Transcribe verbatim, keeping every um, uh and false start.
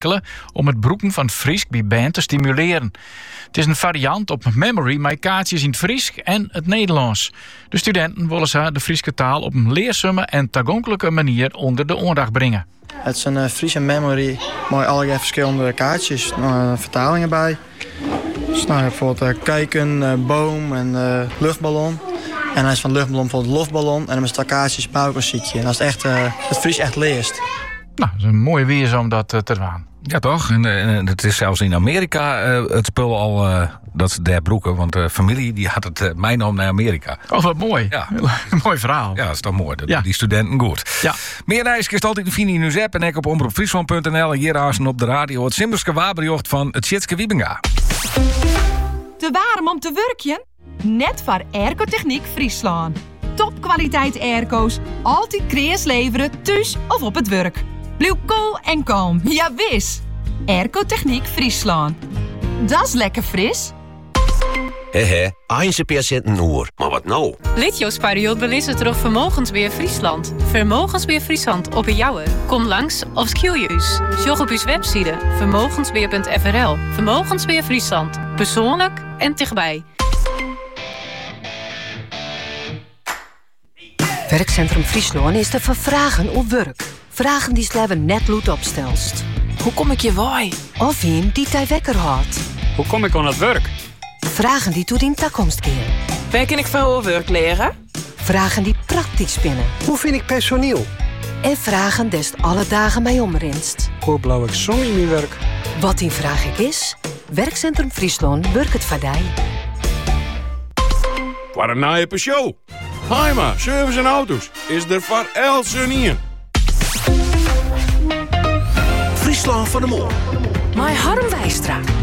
ontwikkelen om het broeken van Friesk bij band te stimuleren. Het is een variant op Memory met kaartjes in het Friesk en het Nederlands. De studenten willen ze de Frieske taal op een leerzame en toegankelijke manier onder de aandacht brengen. Het is een uh, Friese Memory met allerlei verschillende kaartjes, uh, vertalingen bij. Dus nou, bijvoorbeeld uh, kijken, uh, boom en uh, luchtballon. En hij is van luchtballon bijvoorbeeld lofballon. En dan is het kaartjes pauwmuziekje. En dat is echt, uh, het Fries echt leest. Nou, dat is een mooie weers om dat uh, te doen. Ja, toch? En uh, het is zelfs in Amerika uh, het spul al, uh, dat ze daar broeken. Want de uh, familie die had het uh, meenemen naar Amerika. Oh, wat mooi. Ja. Mooi verhaal. Ja, dat is toch mooi. Dat ja. Die studenten goed. Ja. Meer reis is altijd te vinden in uw app en ook op omroep friesland punt n l. En hier aan op de radio het Simberske waberjocht van het Tjitske Wiebinga. Te warm om te werkjen? Net voor Airco-Techniek Friesland. Topkwaliteit airco's, altijd kreas leveren, thuis of op het werk. Blijf cool en kalm, ja wis. Airco-Techniek Friesland. Dat is lekker fris. Hehe, Einse patiënten oer. Maar wat nou? Litjos-periode belissen terug Vermogensbeheer Friesland. Vermogensbeheer Friesland op een jouwer. Kom langs of skiljuus. Sjog op uw website vermogensbeheer punt f r l. Vermogensbeheer Friesland. Persoonlijk en dichtbij. Werkcentrum Friesland is te vervragen op werk. Vragen die sleven net lood opstelst. Hoe kom ik je waai? Of een die tij wekker houdt. Hoe kom ik aan het werk? Vragen die tot in toekomst keren. Waar kan ik veel werk leren? Vragen die praktisch spinnen. Hoe vind ik personeel? En vragen des alle dagen bij omrinst. Hoe blauw ik zon in mijn werk? Wat die vraag ik is? Werkcentrum Friesland werkt het vadij. Wat een naaie show. Haima, service en auto's is er voor elsen in. Friesland van de Mol. My Harm Wijstra.